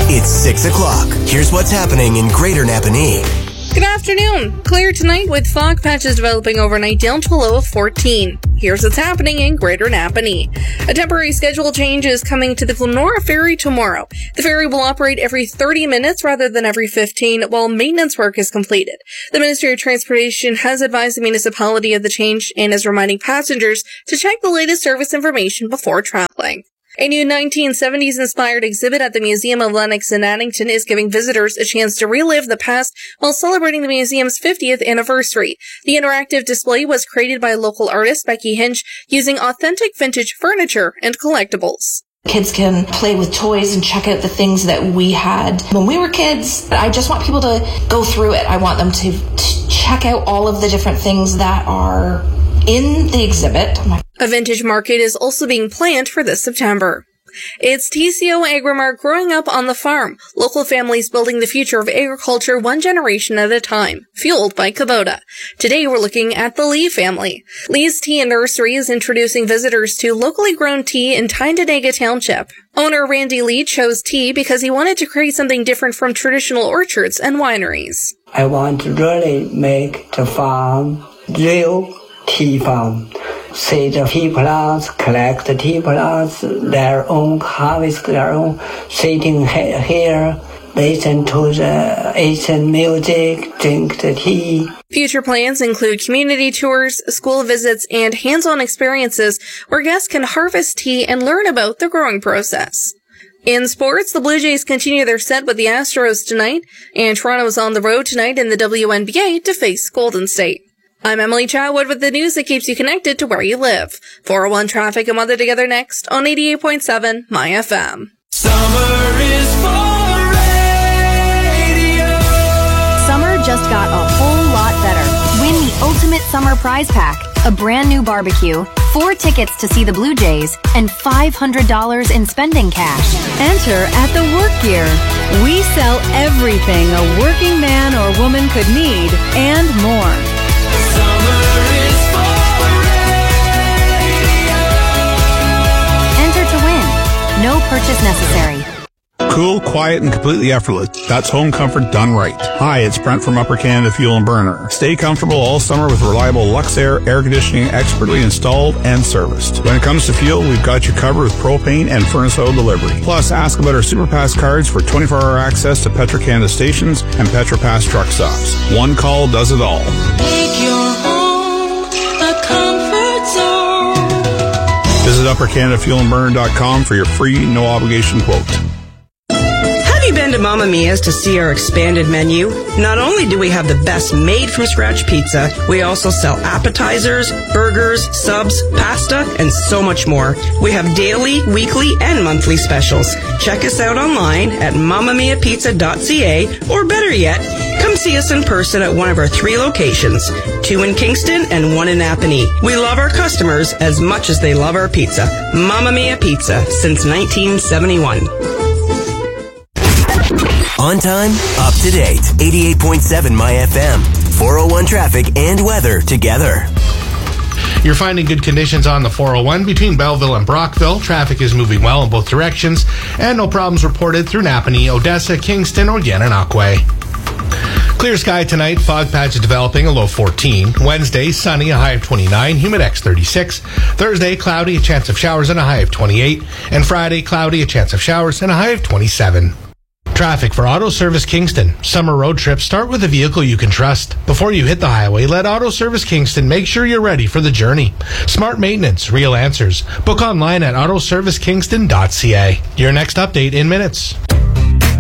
It's 6 o'clock. Here's what's happening in Greater Napanee. Good afternoon. Clear tonight with fog patches developing overnight down to a low of 14. Here's what's happening in Greater Napanee. A temporary schedule change is coming to the Glenora Ferry tomorrow. The ferry will operate every 30 minutes rather than every 15 while maintenance work is completed. The Ministry of Transportation has advised the municipality of the change and is reminding passengers to check the latest service information before traveling. A new 1970s-inspired exhibit at the Museum of Lennox in Addington is giving visitors a chance to relive the past while celebrating the museum's 50th anniversary. The interactive display was created by local artist Becky Hinch using authentic vintage furniture and collectibles. Kids can play with toys and check out the things that we had when we were kids. I just want people to go through it. I want them to check out all of the different things that are in the exhibit. A vintage market is also being planned for this September. It's TCO Agrimark growing up on the farm. Local families building the future of agriculture one generation at a time, fueled by Kubota. Today we're looking at the Lee family. Lee's Tea and Nursery is introducing visitors to locally grown tea in Tyndonega Township. Owner Randy Lee chose tea because he wanted to create something different from traditional orchards and wineries. I want to really make the farm real tea farm. See the tea plants, collect the tea plants, their own, harvest their own, sitting here, listen to the Asian music, drink the tea. Future plans include community tours, school visits, and hands-on experiences where guests can harvest tea and learn about the growing process. In sports, the Blue Jays continue their set with the Astros tonight, and Toronto is on the road tonight in the WNBA to face Golden State. I'm Emily Chatwood with the news that keeps you connected to where you live. 401 traffic and weather together next on 88.7 My FM. Summer is for radio. Summer just got a whole lot better. Win the ultimate summer prize pack, a brand new barbecue, 4 tickets to see the Blue Jays, and $500 in spending cash. Enter at the Work Gear. We sell everything a working man or woman could need and more. Enter to win. No purchase necessary. Cool, quiet, and completely effortless. That's home comfort done right. Hi, it's Brent from Upper Canada Fuel and Burner. Stay comfortable all summer with reliable Luxair air conditioning expertly installed and serviced. When it comes to fuel, we've got you covered with propane and furnace oil delivery. Plus, ask about our SuperPass cards for 24-hour access to Petro-Canada stations and PetroPass truck stops. One call does it all. Make your home a comfort zone. Visit UpperCanadaFuelandBurner.com for your free, no-obligation quote. Have you been to Mamma Mia's to see our expanded menu? Not only do we have the best made-from-scratch pizza, we also sell appetizers, burgers, subs, pasta, and so much more. We have daily, weekly, and monthly specials. Check us out online at mamamiapizza.ca, or better yet, come see us in person at one of our 3 locations, 2 in Kingston and 1 in Napanee. We love our customers as much as they love our pizza. Mamma Mia Pizza, since 1971. On time, up to date. 88.7 My FM. 401 traffic and weather together. You're finding good conditions on the 401 between Belleville and Brockville. Traffic is moving well in both directions, and no problems reported through Napanee, Odessa, Kingston, or Gananoque. Clear sky tonight, fog patches developing, a low 14. Wednesday, sunny, a high of 29, humidex 36. Thursday, cloudy, a chance of showers, and a high of 28. And Friday, cloudy, a chance of showers, and a high of 27. Traffic for Auto Service Kingston. Summer road trips start with a vehicle you can trust. Before you hit the highway, let Auto Service Kingston make sure you're ready for the journey. Smart maintenance, real answers. Book online at autoservicekingston.ca. Your next update in minutes.